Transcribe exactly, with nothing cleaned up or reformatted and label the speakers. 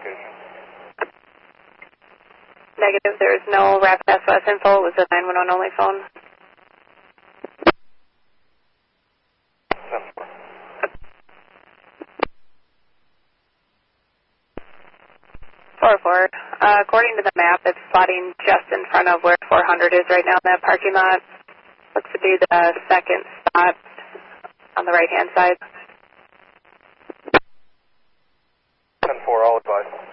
Speaker 1: location.
Speaker 2: Negative, there is no rapid S O S info. It was a nine one one only phone.
Speaker 1: ten four.
Speaker 2: four four. Uh, according to the map, it's slotting just in front of where four hundred is right now in that parking lot. Looks to be the second spot on the right-hand side.
Speaker 1: ten four, all advised.